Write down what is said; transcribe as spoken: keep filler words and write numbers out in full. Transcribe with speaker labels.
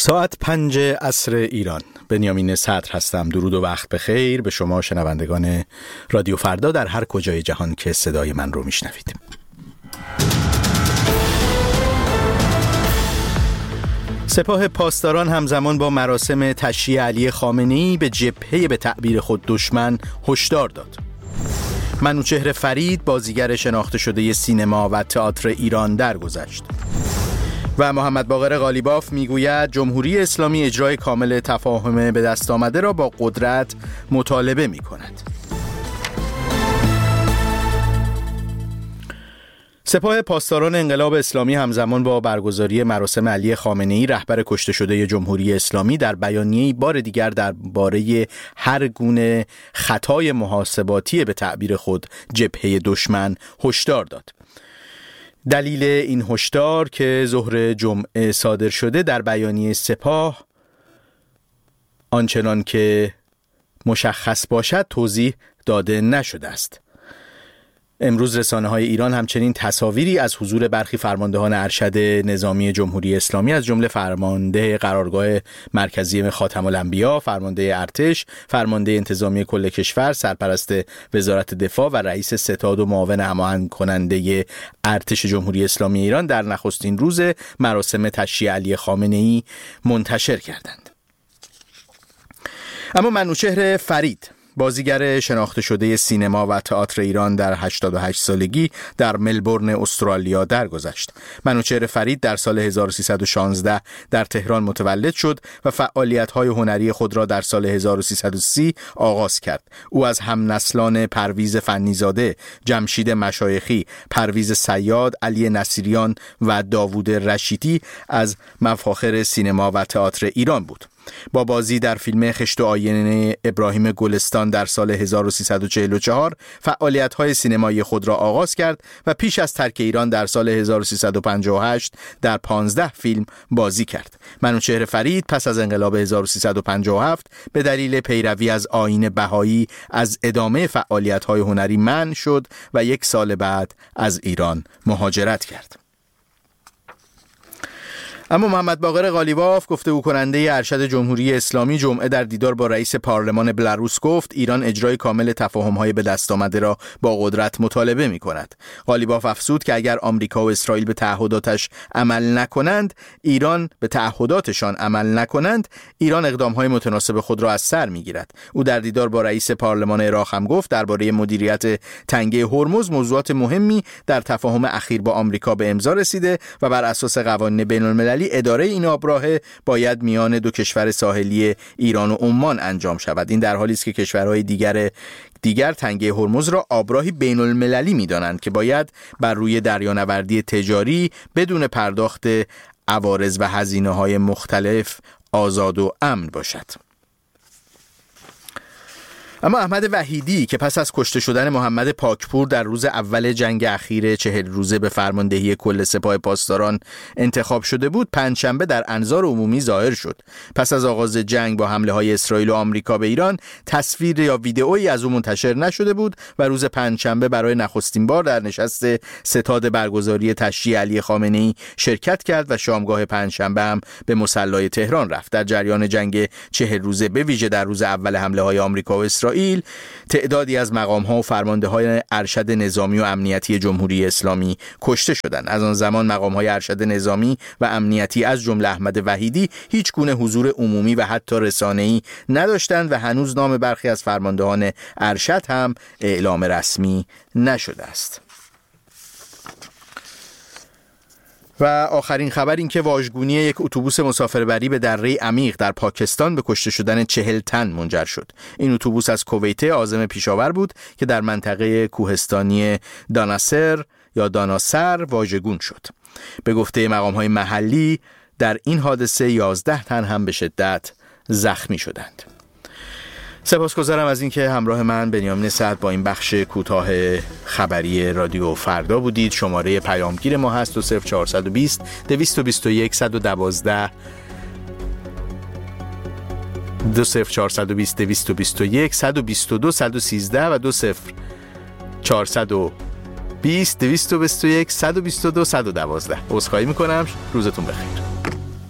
Speaker 1: ساعت پنج عصر ایران. بنیامین صدر هستم. درود و وقت بخیر به شما شنوندگان رادیو فردا در هر کجای جهان که صدای من رو میشنوید. سپاه پاسداران همزمان با مراسم تشییع علی خامنه‌ای به جبهه به تعبیر خود دشمن هشدار داد. منوچهر فرید بازیگر شناخته شده سینما و تئاتر ایران درگذشت. و محمد باقر قالیباف میگوید جمهوری اسلامی اجرای کامل تفاهم به دست آمده را با قدرت مطالبه می کند. سپاه پاسداران انقلاب اسلامی همزمان با برگزاری مراسم علی خامنه‌ای رهبر کشته شده جمهوری اسلامی در بیانیه‌ای بار دیگر درباره هر گونه خطای محاسباتی به تعبیر خود جبهه دشمن هشدار داد. دلیل این هشدار که ظهر جمعه صادر شده در بیانیه سپاه آنچنان که مشخص باشد توضیح داده نشده است. امروز رسانه‌های ایران همچنین تصاویری از حضور برخی فرماندهان ارشد نظامی جمهوری اسلامی از جمله فرمانده قرارگاه مرکزی خاتم الانبیا، فرمانده ارتش، فرمانده انتظامی کل کشور، سرپرست وزارت دفاع و رئیس ستاد و معاون هماهنگ کننده ارتش جمهوری اسلامی ایران در نخستین روز مراسم تشییع علی خامنه‌ای منتشر کردند. اما منوچهر فرید بازیگر شناخته شده سینما و تئاتر ایران در هشتاد و هشت سالگی در ملبورن استرالیا درگذشت. منوچهر فرید در سال هزار و سیصد و شانزده در تهران متولد شد و فعالیت‌های هنری خود را در سال هزار و سیصد و سی آغاز کرد. او از هم نسلان پرویز فنیزاده، جمشید مشایخی، پرویز صیاد، علی نصیریان و داوود رشیدی از مفاخر سینما و تئاتر ایران بود. با بازی در فیلم خشت و آینه ابراهیم گلستان در سال هزار و سیصد و چهل و چهار فعالیت‌های سینمایی خود را آغاز کرد و پیش از ترک ایران در سال هزار و سیصد و پنجاه و هشت در پانزده فیلم بازی کرد. منوچهر فرید پس از انقلاب هزار و سیصد و پنجاه و هفت به دلیل پیروی از آیین بهایی از ادامه فعالیت‌های هنری منع شد و یک سال بعد از ایران مهاجرت کرد. اما محمد باقر قالیباف گفتگو کننده ارشد جمهوری اسلامی جمعه در دیدار با رئیس پارلمان بلاروس گفت ایران اجرای کامل تفاهم‌های به دست آمده را با قدرت مطالبه می‌کند. قالیباف افزود که اگر آمریکا و اسرائیل به تعهداتش عمل نکنند، ایران به تعهداتشان عمل نکنند، ایران اقدام‌های متناسب خود را از سر می‌گیرد. او در دیدار با رئیس پارلمان عراق هم گفت درباره مدیریت تنگه هرمز موضوعات مهمی در تفاهم اخیر با آمریکا به امضا رسیده و بر اساس قوانین بین‌المللی اداره این آبراهه باید میان دو کشور ساحلی ایران و عمان انجام شود. این در حالی است که کشورهای دیگر دیگر تنگه هرمز را آبراهی بین المللی می‌دانند که باید بر روی دریانوردی تجاری بدون پرداخت عوارض و هزینه‌های مختلف آزاد و امن باشد. اما احمد وحیدی که پس از کشته شدن محمد پاکپور در روز اول جنگ اخیر چهل روزه به فرماندهی کل سپاه پاسداران انتخاب شده بود، پنجشنبه در انظار عمومی ظاهر شد. پس از آغاز جنگ با حمله های اسرائیل و آمریکا به ایران تصویر یا ویدئویی از او منتشر نشده بود و روز پنجشنبه برای نخستین بار در نشست ستاد برگزاری تشییع علی خامنه‌ای شرکت کرد و شامگاه پنجشنبه هم به مصلی تهران رفت. در جریان جنگ چهل روزه به ویژه در روز اول حمله های آمریکا و اسرائیل تعدادی از مقام‌ها و فرمانده‌های ارشد نظامی و امنیتی جمهوری اسلامی کشته شدند. از آن زمان مقام‌های ارشد نظامی و امنیتی از جمله احمد وحیدی هیچ گونه حضور عمومی و حتی رسانه‌ای نداشتند و هنوز نام برخی از فرماندهان ارشد هم اعلام رسمی نشده است. و آخرین خبر این که واژگونی یک اتوبوس مسافربری به دره عمیق در پاکستان به کشته شدن چهل تن منجر شد. این اتوبوس از کویت عازم پیشاور بود که در منطقه کوهستانی داناسر یا داناسر واژگون شد. به گفته مقام‌های محلی در این حادثه یازده تن هم به شدت زخمی شدند. سپاسگزارم از اینکه همراه من بنیامین صدر با این بخش کوتاه خبری رادیو فردا بودید. شماره پیامگیر ما هست دو صفر چهارصد و بیست دویست و بیست و یک صد و دوازده دو صفر چهارصد و بیست دویست و بیست و یک صد و بیست و دو صد و سیزده و دو صفر چهارصد و بیست دویست و بیست و یک صد و بیست و دو صد و دوازده. عذرخواهی میکنم. روزتون بخیر.